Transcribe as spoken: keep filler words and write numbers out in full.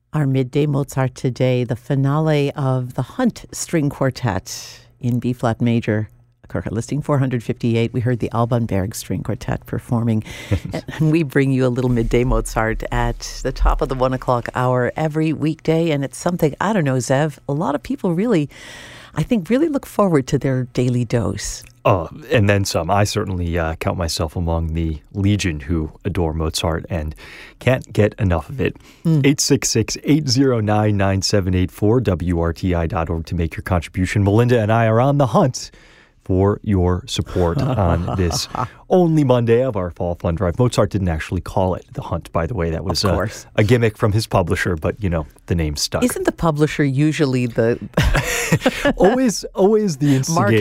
Our midday Mozart today, the finale of the Hunt String Quartet in B-flat major. Listing four hundred fifty-eight, we heard the Alban Berg String Quartet performing. And we bring you a little midday Mozart at the top of the one o'clock hour every weekday. And it's something, I don't know, Zev, a lot of people really, I think, really look forward to their daily dose. Oh, and then some. I certainly uh, count myself among the legion who adore Mozart and can't get enough of it. Mm. eight six six, eight zero nine, nine seven eight four, W R T I dot org to make your contribution. Melinda and I are on the hunt for your support on this only Monday of our Fall Fund Drive. Mozart didn't actually call it The Hunt, by the way. That was a, a gimmick from his publisher, but, you know, the name stuck. Isn't the publisher usually the... always, always the instigator.